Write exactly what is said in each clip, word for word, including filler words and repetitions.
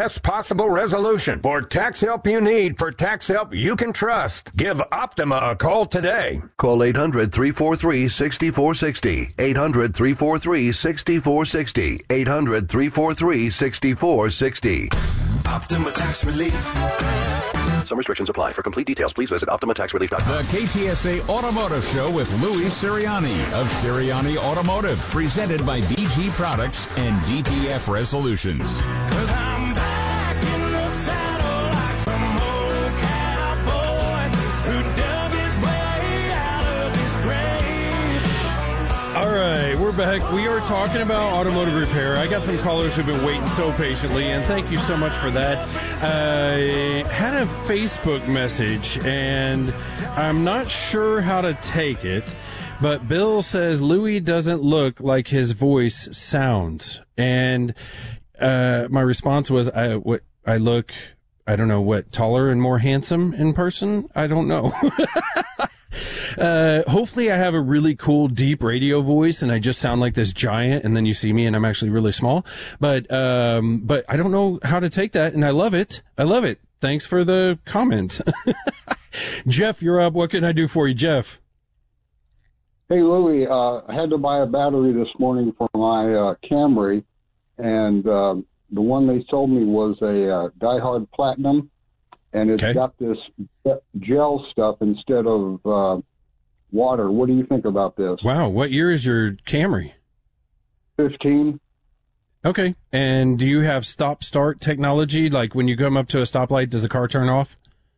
best possible resolution. For tax help you need, for tax help you can trust, give Optima a call today. Call eight hundred, three four three, six four six zero. eight hundred, three four three, six four six zero. eight hundred, three four three, six four six zero. Optima Tax Relief. Some restrictions apply. For complete details, please visit Optima Tax Relief dot com. The K T S A Automotive Show with Louis Sirianni of Sirianni Automotive, presented by D G Products and D P F Resolutions. 'Cause I'm back in the saddle like some old cowboy who dug his way out of his grave. All right, we're back. We are talking about automotive repair. I got some callers who've been waiting so patiently, and thank you so much for that. I had a Facebook message, and I'm not sure how to take it, but Bill says Louis doesn't look like his voice sounds. And uh, my response was, I, what, I look, I don't know, what, taller and more handsome in person? I don't know. Uh, hopefully I have a really cool, deep radio voice and I just sound like this giant, and then you see me and I'm actually really small. But, um, but I don't know how to take that, and I love it. I love it. Thanks for the comment. Jeff, you're up. What can I do for you, Jeff? Hey, Louie, uh, I had to buy a battery this morning for my uh, Camry, and uh, the one they sold me was a uh, Die Hard Platinum, and it's Okay. got this gel stuff instead of uh, water. What do you think about this? Wow. What year is your Camry? fifteen. Okay. And do you have stop-start technology? Like when you come up to a stoplight, does the car turn off?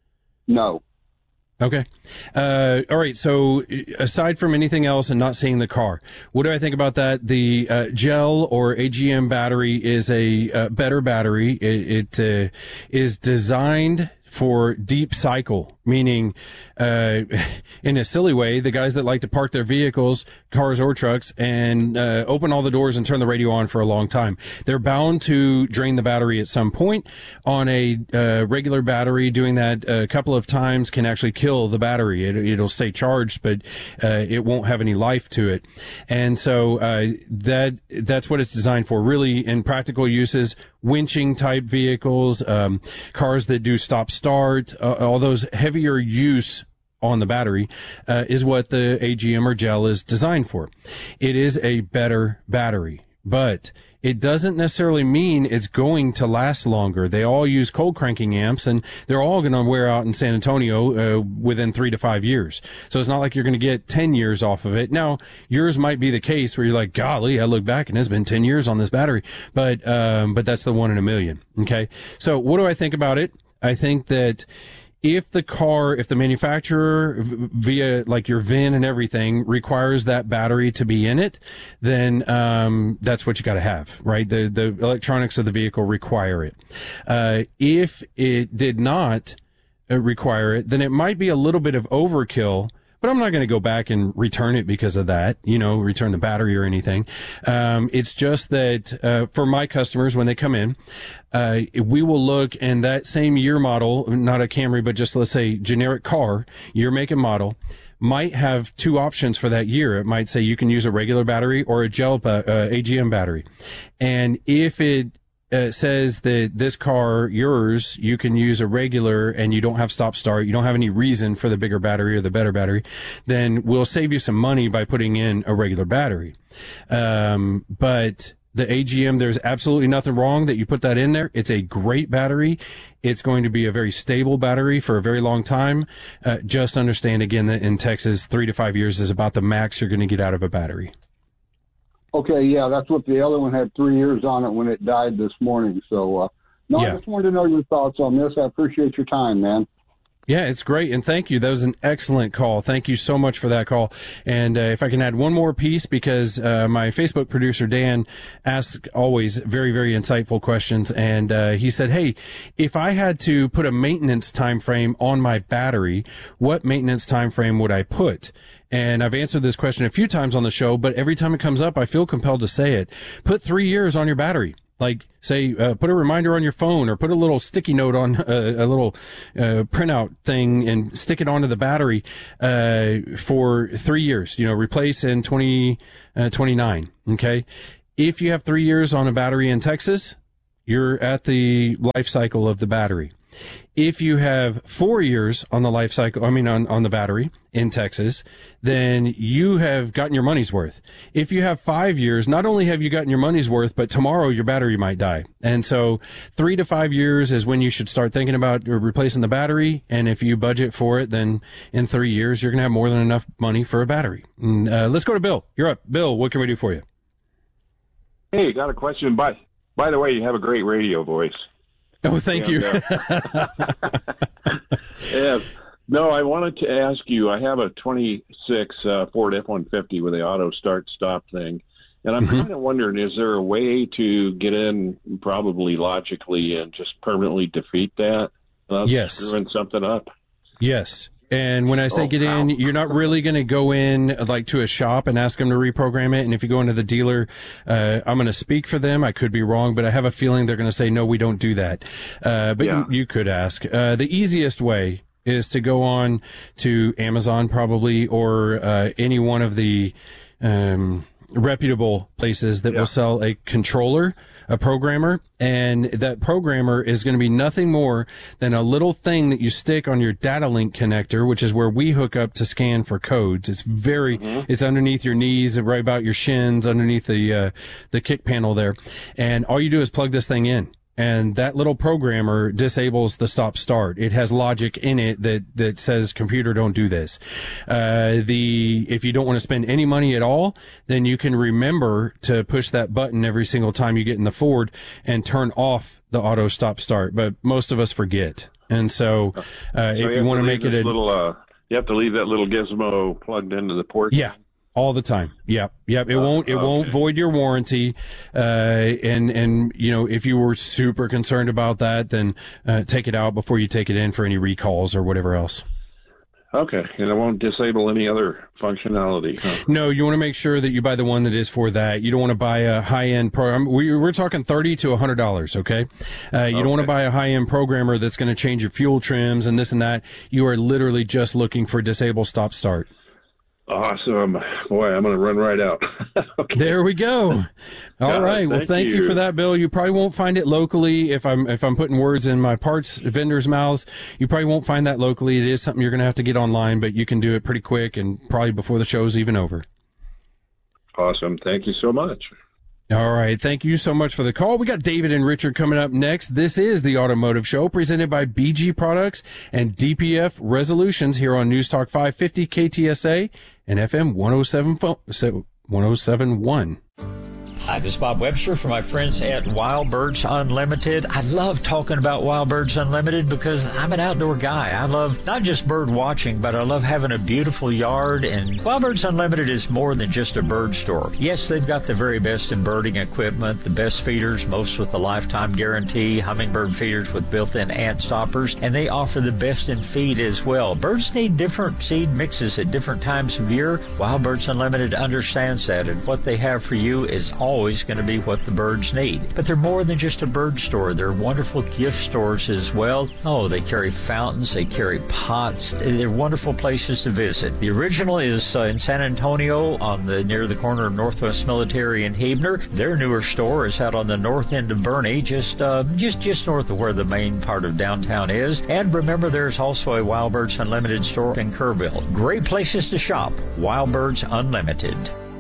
No. Okay. Uh, all right. So aside from anything else and not seeing the car, what do I think about that? The uh, gel or A G M battery is a uh, better battery. It, it uh, is designed for deep cycle, meaning uh, in a silly way, the guys that like to park their vehicles, cars or trucks, and uh, open all the doors and turn the radio on for a long time, they're bound to drain the battery at some point. On a uh, regular battery, doing that a couple of times can actually kill the battery. It, it'll stay charged, but uh, it won't have any life to it. And so uh, that that's what it's designed for, really, in practical uses. Winching type vehicles, um, cars that do stop start, uh, all those heavier use on the battery, uh, is what the A G M or gel is designed for. It is a better battery, but it doesn't necessarily mean it's going to last longer. They all use cold cranking amps, and they're all going to wear out in San Antonio uh, within three to five years. So it's not like you're going to get ten years off of it. Now, yours might be the case where you're like, golly, I look back and it's been ten years on this battery. But, um, but that's the one in a million. Okay. So what do I think about it? I think that if the car, if the manufacturer via like your V I N and everything requires that battery to be in it, then um that's what you got to have, right? The the electronics of the vehicle require it. Uh if it did not uh, require it, then it might be a little bit of overkill. But I'm not going to go back and return it because of that, you know, return the battery or anything. Um, it's just that, uh, for my customers, when they come in, uh, we will look, and that same year model, not a Camry, but just let's say generic car, year, make, and model, might have two options for that year. It might say you can use a regular battery or a gel, uh, A G M battery. And if it, Uh, says that this car, yours, you can use a regular and you don't have stop start, you don't have any reason for the bigger battery or the better battery, then we'll save you some money by putting in a regular battery. Um, but the A G M, there's absolutely nothing wrong that you put that in there. It's a great battery. It's going to be a very stable battery for a very long time. Uh, just understand again that in Texas, three to five years is about the max you're going to get out of a battery. Okay, yeah, that's what the other one had, three years on it when it died this morning. So, uh, no, Yeah. I just wanted to know your thoughts on this. I appreciate your time, man. Yeah, it's great. And thank you. That was an excellent call. Thank you so much for that call. And uh, if I can add one more piece, because uh, my Facebook producer, Dan, asks always very, very insightful questions. And uh, he said, hey, if I had to put a maintenance time frame on my battery, what maintenance time frame would I put? And I've answered this question a few times on the show, but every time it comes up, I feel compelled to say it. Put three years on your battery. Like, say, uh, put a reminder on your phone, or put a little sticky note on uh, a little uh, printout thing and stick it onto the battery uh, for three years. You know, replace in twenty twenty-nine. Okay. If you have three years on a battery in Texas, you're at the life cycle of the battery. If you have four years on the life cycle, I mean, on, on the battery in Texas, then you have gotten your money's worth. If you have five years, not only have you gotten your money's worth, but tomorrow your battery might die. And so three to five years is when you should start thinking about replacing the battery. And if you budget for it, then in three years, you're going to have more than enough money for a battery. And, uh, let's go to Bill. You're up. Bill, what can we do for you? Hey, got a question. By, by the way, you have a great radio voice. Oh, thank and, you. uh, yeah. No, I wanted to ask you, I have a twenty-six uh, Ford F one fifty with the auto start stop thing. And I'm mm-hmm. kind of wondering, is there a way to get in probably logically and just permanently defeat that? Uh, yes. Screwing something up? Yes. And when I say oh, get wow. in, you're not really going to go in like to a shop and ask them to reprogram it. And if you go into the dealer, uh, I'm going to speak for them. I could be wrong, but I have a feeling they're going to say, no, we don't do that. Uh, but yeah. you, you could ask. Uh, the easiest way is to go on to Amazon probably, or, uh, any one of the, um, reputable places that yeah. will sell a controller, a programmer, and that programmer is going to be nothing more than a little thing that you stick on your data link connector, which is where we hook up to scan for codes. It's very, mm-hmm. it's underneath your knees, right about your shins, underneath the, uh, the kick panel there. And all you do is plug this thing in. And that little programmer disables the stop start. It has logic in it that, that says, computer, don't do this. Uh, the, if you don't want to spend any money at all, then you can remember to push that button every single time you get in the Ford and turn off the auto stop start. But most of us forget. And so, uh, so if you, you want to make it a little, uh, you have to leave that little gizmo plugged into the port. Yeah. All the time. Yep. Yep. It Uh, won't, it okay. won't void your warranty. Uh, and, and, you know, if you were super concerned about that, then, uh, take it out before you take it in for any recalls or whatever else. Okay. And it won't disable any other functionality. Huh? No, you want to make sure that you buy the one that is for that. You don't want to buy a high-end program. We, we're talking thirty to a hundred dollars. Okay. Uh, you okay. don't want to buy a high-end programmer that's going to change your fuel trims and this and that. You are literally just looking for disable stop start. Awesome. Boy, I'm going to run right out. Okay. There we go. All God, right. Well, thank thank you. you for that, Bill. You probably won't find it locally. If I'm, if I'm putting words in my parts vendors' mouths, you probably won't find that locally. It is something you're going to have to get online, but you can do it pretty quick and probably before the show's even over. Awesome. Thank you so much. All right. Thank you so much for the call. We got David and Richard coming up next. This is the Automotive Show presented by B G Products and D P F Resolutions here on News Talk five fifty K T S A and F M one oh seven point one. Hi, this is Bob Webster from my friends at Wild Birds Unlimited. I love talking about Wild Birds Unlimited because I'm an outdoor guy. I love not just bird watching, but I love having a beautiful yard. And Wild Birds Unlimited is more than just a bird store. Yes, they've got the very best in birding equipment, the best feeders, most with a lifetime guarantee, hummingbird feeders with built-in ant stoppers, and they offer the best in feed as well. Birds need different seed mixes at different times of year. Wild Birds Unlimited understands that, and what they have for you is all always going to be what the birds need. But they're more than just a bird store. They're wonderful gift stores as well. Oh, they carry fountains. They carry pots. They're wonderful places to visit. The original is uh, in San Antonio on the near the corner of Northwest Military and Huebner. Their newer store is out on the north end of Bernie, just uh, just just north of where the main part of downtown is. And remember, there's also a Wild Birds Unlimited store in Kerrville. Great places to shop. Wild Birds Unlimited.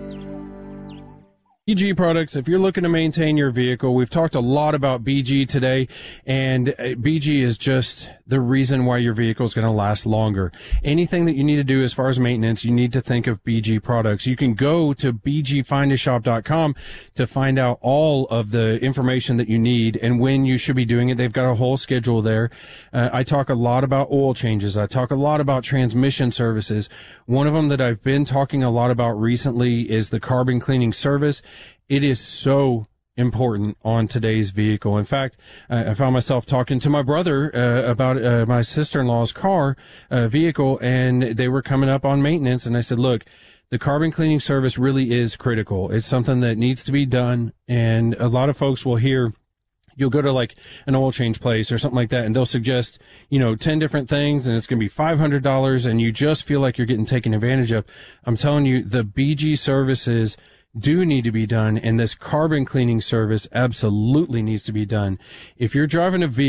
B G Products, if you're looking to maintain your vehicle, we've talked a lot about B G today, and B G is just the reason why your vehicle is going to last longer. Anything that you need to do as far as maintenance, you need to think of B G Products. You can go to b g find a shop dot com to find out all of the information that you need and when you should be doing it. They've got a whole schedule there. Uh, I talk a lot about oil changes. I talk a lot about transmission services. One of them that I've been talking a lot about recently is the carbon cleaning service. It is so important on today's vehicle. In fact, uh, I found myself talking to my brother uh, about uh, my sister-in-law's car uh, vehicle, and they were coming up on maintenance, and I said, look, the carbon cleaning service really is critical. It's something that needs to be done, and a lot of folks will hear, you'll go to like an oil change place or something like that, and they'll suggest, you know, ten different things, and it's going to be five hundred dollars, and you just feel like you're getting taken advantage of. I'm telling you, the B G services do need to be done, and this carbon cleaning service absolutely needs to be done. If you're driving a vehicle